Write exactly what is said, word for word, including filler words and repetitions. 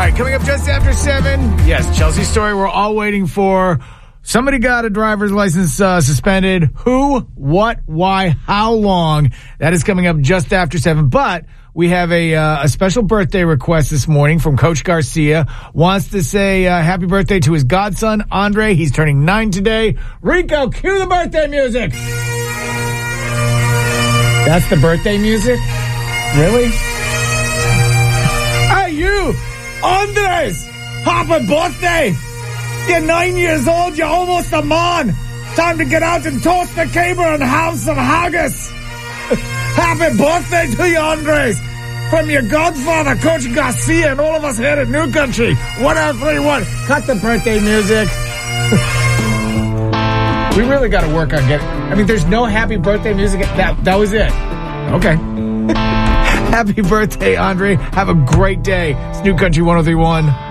right, coming up just after seven. Yes, Chelsea's story we're all waiting for. Somebody got a driver's license uh, suspended. Who, what, why, how long? That is coming up just after seven. But we have a uh, a special birthday request this morning from Coach Garcia. Wants to say uh, happy birthday to his godson, Andre. He's turning nine today. Rico, cue the birthday music. That's the birthday music? Really? Hey, you! Andres! Happy birthday! You're nine years old, you're almost a man! Time to get out and toast the cable and have some haggis! Happy birthday to you, Andres! From your godfather, Coach Garcia, and all of us here at New Country. one oh three one. Cut the birthday music. We really got to work on getting... I mean, there's no happy birthday music. That, that was it. Okay. Happy birthday, Andre. Have a great day. It's New Country one oh three one.